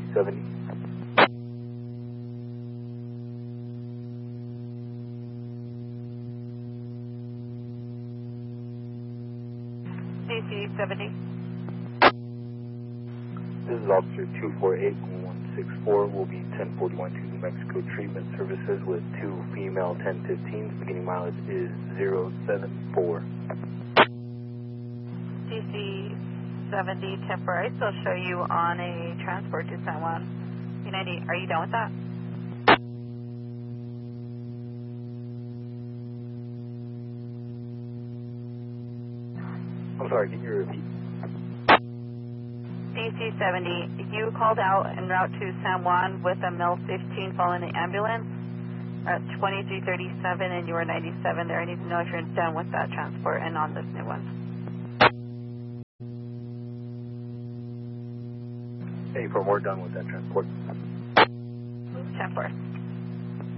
DC-70. DC-70. This is Officer 248-1164. Will be 1041 to New Mexico Treatment Services with 2 female 1015s. Beginning mileage is 074. DC-70 temporary. Still show you on a transport to San Juan. United, are you done with that? I'm sorry, can you repeat? DC-70, you called out en route to San Juan with a male 15 following the ambulance at 2337 and you were 97 there. I need to know if you're done with that transport and on this new one. Hey, for more done with that transport. 10-4.